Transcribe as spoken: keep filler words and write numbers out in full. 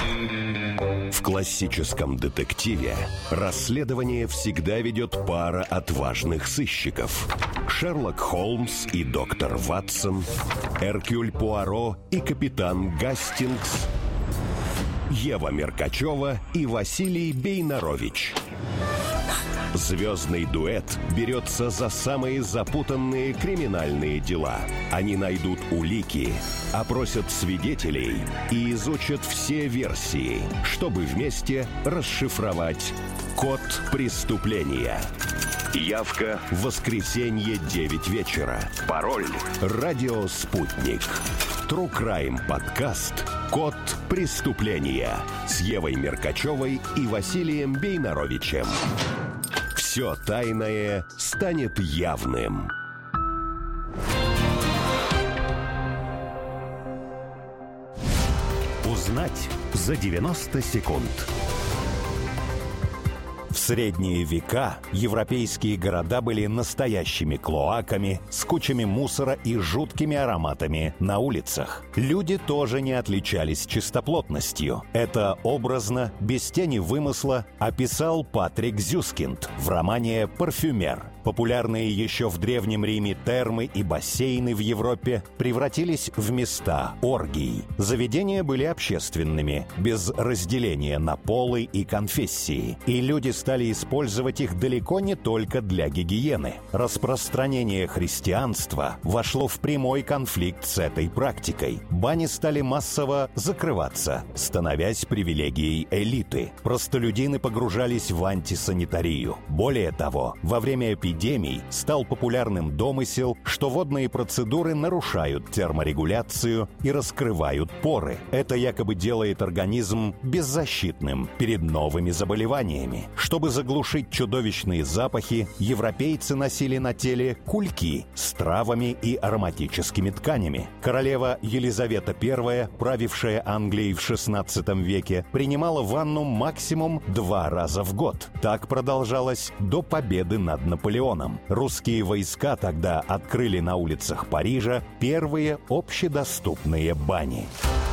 В классическом детективе расследование всегда ведет пара отважных сыщиков. Шерлок Холмс и доктор Ватсон, Эркюль Пуаро и капитан Гастингс, Ева Меркачева и Василий Бейнарович. Звездный дуэт берется за самые запутанные криминальные дела. Они найдут улики, опросят свидетелей и изучат все версии, чтобы вместе расшифровать код преступления. Явка в воскресенье девять вечера. Пароль «Радио Спутник». True Crime подкаст «Код преступления» с Евой Меркачевой и Василием Бейнаровичем. Все тайное станет явным. Узнать за девяносто секунд. В средние века европейские города были настоящими клоаками с кучами мусора и жуткими ароматами на улицах. Люди тоже не отличались чистоплотностью. Это образно, без тени вымысла, описал Патрик Зюскинд в романе «Парфюмер». Популярные еще в Древнем Риме термы и бассейны в Европе превратились в места оргий. Заведения были общественными, без разделения на полы и конфессии. И люди стали использовать их далеко не только для гигиены. Распространение христианства вошло в прямой конфликт с этой практикой. Бани стали массово закрываться, становясь привилегией элиты. Простолюдины погружались в антисанитарию. Более того, во время эпидемии стал популярным домысел, что водные процедуры нарушают терморегуляцию и раскрывают поры. Это якобы делает организм беззащитным перед новыми заболеваниями. Чтобы заглушить чудовищные запахи, европейцы носили на теле кульки с травами и ароматическими тканями. Королева Елизавета Первая, правившая Англией в шестнадцатом веке, принимала ванну максимум два раза в год. Так продолжалось до победы над Наполеоном. Русские войска тогда открыли на улицах Парижа первые общедоступные бани.